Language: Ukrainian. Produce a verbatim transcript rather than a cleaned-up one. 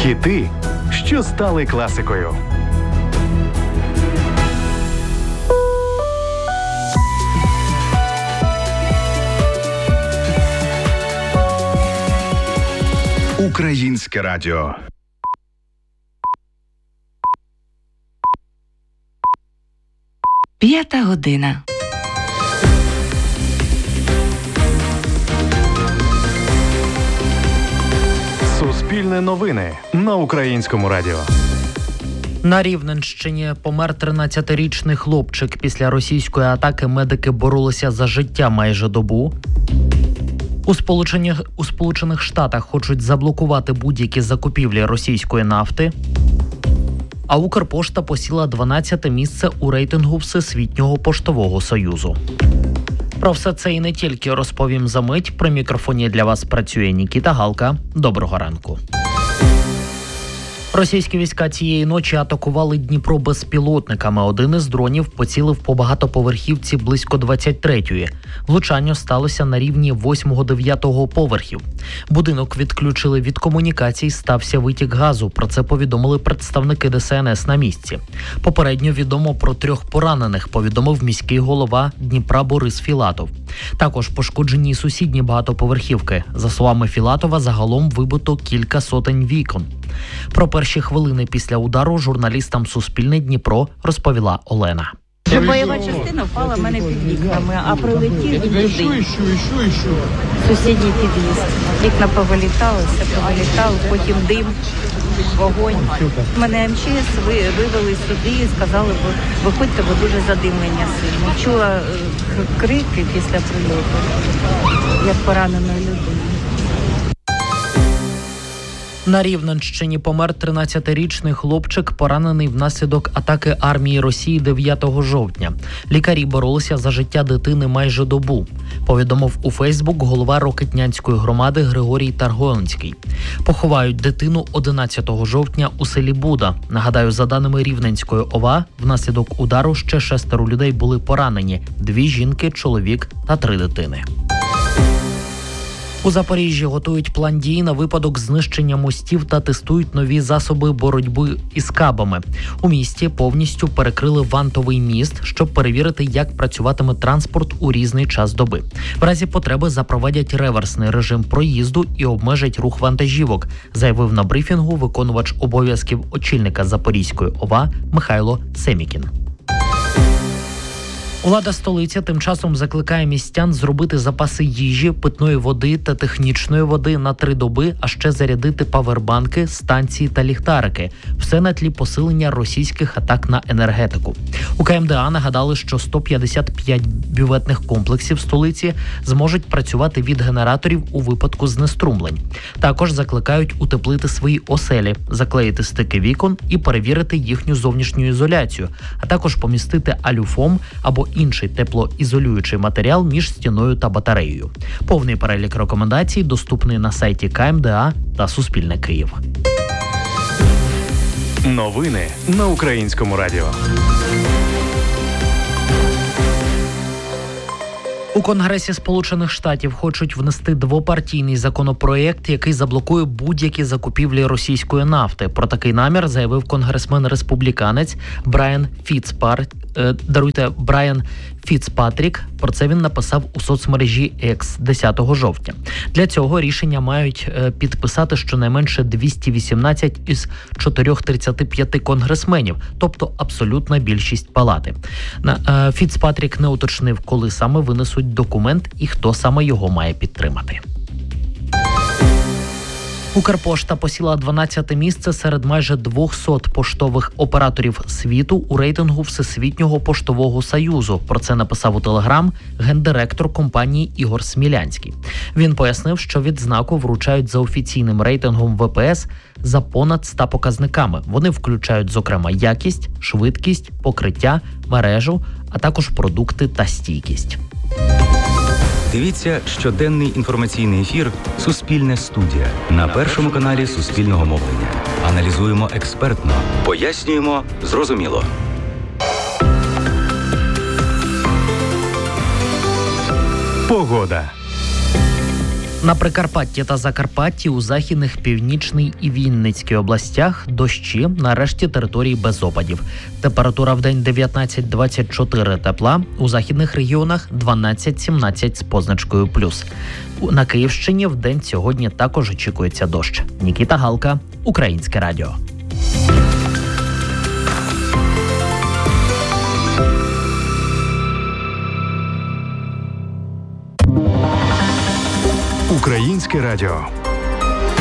Хіти, що стали класикою. Українське радіо. П'ята година. Суспільне новини на Українському радіо. На Рівненщині помер тринадцятирічний хлопчик. Після російської атаки медики боролися за життя майже добу. У Сполучених, у Сполучених Штатах хочуть заблокувати будь-які закупівлі російської нафти. А Укрпошта посіла дванадцяте місце у рейтингу Всесвітнього поштового союзу. Про все це і не тільки розповім за мить. При мікрофоні для вас працює Нікіта Галка. Доброго ранку. Російські війська цієї ночі атакували Дніпро безпілотниками. Один із дронів поцілив по багатоповерхівці близько двадцять третьої. Влучання сталося на рівні восьмого-дев'ятого поверхів. Будинок відключили від комунікацій, стався витік газу. Про це повідомили представники Де Ес Ен Ес на місці. Попередньо відомо про трьох поранених, повідомив міський голова Дніпра Борис Філатов. Також пошкоджені сусідні багатоповерхівки. За словами Філатова, загалом вибито кілька сотень вікон. Про перші хвилини після удару журналістам Суспільне Дніпро розповіла Олена. Що бойова частина впала в мене під вікнами, а прилетів туди. Сусідній під'їзд. Вікна повилітали, все повилітало, потім дим, вогонь. Мене Ем Че Ес вивели сюди і сказали, виходьте, бо дуже задимлення сильно. Чула крики після прильоту, як пораненої людини. На Рівненщині помер тринадцятирічний хлопчик, поранений внаслідок атаки армії Росії дев'ятого жовтня. Лікарі боролися за життя дитини майже добу, повідомив у Фейсбук голова Рокитнянської громади Григорій Таргонський. Поховають дитину одинадцятого жовтня у селі Буда. Нагадаю, за даними Рівненської О В А, внаслідок удару ще шестеро людей були поранені – дві жінки, чоловік та три дитини. У Запоріжжі готують план дій на випадок знищення мостів та тестують нові засоби боротьби із кабами. У місті повністю перекрили вантовий міст, щоб перевірити, як працюватиме транспорт у різний час доби. В разі потреби запровадять реверсний режим проїзду і обмежать рух вантажівок, заявив на брифінгу виконувач обов'язків очільника Запорізької О В А Михайло Семікін. Влада столиці тим часом закликає містян зробити запаси їжі, питної води та технічної води на три доби, а ще зарядити павербанки, станції та ліхтарики. Все на тлі посилення російських атак на енергетику. У Ка Ем Де А нагадали, що сто п'ятдесят п'ять бюветних комплексів столиці зможуть працювати від генераторів у випадку знеструмлень. Також закликають утеплити свої оселі, заклеїти стики вікон і перевірити їхню зовнішню ізоляцію, а також помістити алюфом або інший теплоізолюючий матеріал між стіною та батареєю. Повний перелік рекомендацій доступний на сайті Ка Ем Де А та Суспільне Київ. Новини на Українському радіо. У Конгресі Сполучених Штатів хочуть внести двопартійний законопроєкт, який заблокує будь-які закупівлі російської нафти. Про такий намір заявив конгресмен-республіканець Брайан Фіцпар... Е, даруйте, Брайан Фіцпатрік. Про це він написав у соцмережі Екс десятого жовтня. Для цього рішення мають е, підписати щонайменше двісті вісімнадцять із чотириста тридцять п'ять конгресменів, тобто абсолютна більшість палати. На, е, Фіцпатрік не уточнив, коли саме винесуть документ і хто саме його має підтримати. Укрпошта посіла дванадцяте місце серед майже двохсот поштових операторів світу у рейтингу Всесвітнього поштового союзу. Про це написав у Телеграм гендиректор компанії Ігор Смілянський. Він пояснив, що відзнаку вручають за офіційним рейтингом В П С за понад ста показниками. Вони включають, зокрема, якість, швидкість, покриття, мережу, а також продукти та стійкість. Дивіться щоденний інформаційний ефір «Суспільне студія» на Першому каналі Суспільного мовлення. Аналізуємо експертно, пояснюємо зрозуміло. Погода. На Прикарпатті та Закарпатті, у західних, Північній і Вінницькій областях дощі, на решті територій без опадів. Температура в день дев'ятнадцять-двадцять чотири тепла, у західних регіонах дванадцять-сімнадцять з позначкою плюс. На Київщині в день сьогодні також очікується дощ. Нікіта Галка, Українське радіо. Українське радіо.